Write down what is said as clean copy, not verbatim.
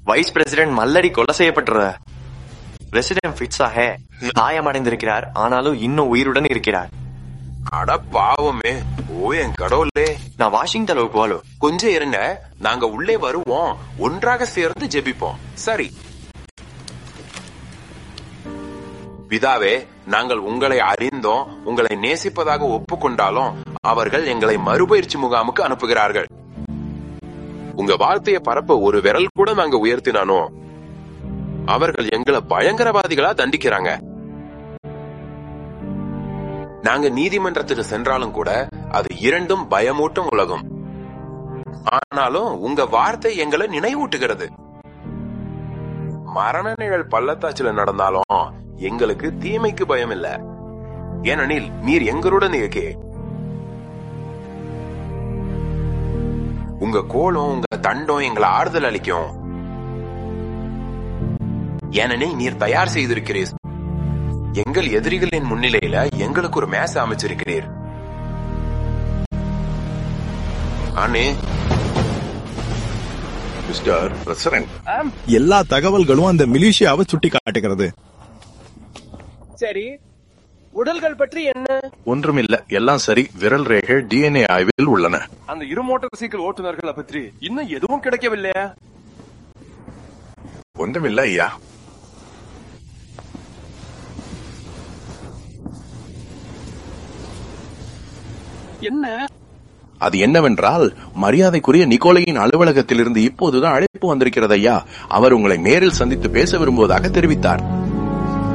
Vice president மல்லடி கொலை செய்யப்பட்டுறார். President ஃபிட்ஸாக காயமடைந்திருக்கிறார். ஆனாலும் இன்னும் உயிருடன் இருக்கிறார். அட பாவமே. ஓ என் கடவுளே. நான் வாஷிங்டன் போலோ. கொஞ்சம் இருங்க, நாங்க உள்ளே வருவோம். ஒன்றாக சேர்ந்து ஜெபிப்போம். சரி பிதாவே, நாங்கள் உங்களை அறிந்தோம், உங்களை நேசிப்பதாக ஒப்புக்கொண்டாலும் அவர்கள் எங்களை மறுபயிற்சி முகாமுக்கு அனுப்புகிறார்கள். உங்க வார்த்தையை பரப்ப ஒரு விரல் கூட நாங்க உயர்த்தினானோ அவர்கள் எங்களை பயங்கரவாதிகளா தண்டிக்கிறாங்க. நாங்க நீதிமன்றத்துக்கு சென்றாலும் கூட அது இரண்டும் பயமூட்டும் உலகம். ஆனாலும் உங்க வார்த்தை எங்களை நினைவூட்டுகிறது. மரண நிழல் பள்ளத்தாச்சில நடந்தாலும் எங்களுக்கு தீமைக்கு பயம் இல்ல, ஏனெனில் நீர் எங்களுடன் இருக்கே. உங்க கோலம் உங்க தண்டம் எங்களை ஆறுதல் அளிக்கும், ஏனெனில் நீர் தயார் செய்திருக்கிறீர். எங்கள் எதிரிகளின் முன்னிலையில எங்களுக்கு ஒரு மேசை அமைச்சிருக்கிறீர். ஆனே மிஸ்டர் பிரசிடென்ட், எல்லா தகவல்களும் அந்த மிலிஷியாவை சுட்டி காட்டுகிறது. சரி, உடல்கள் பற்றி என்ன? ஒன்றுமில்ல, எல்லாம் சரி. விரல் ரேகை டிஎன்ஏ ஆய்வில் உள்ளன. அந்த இரு மோட்டார் சைக்கிள் ஓட்டுநர்களை பற்றி இன்னும் எதுவும் கிடைக்கவில்லையா? ஒன்றுமில்ல ஐயா. என்ன? அது என்னவென்றால், மரியாதைக்குரிய நிக்கோலையின் அலுவலகத்திலிருந்து இப்போதுதான் அழைப்பு வந்திருக்கிறது ஐயா. அவர் உங்களை நேரில் சந்தித்து பேச விரும்புவதாக தெரிவித்தார்.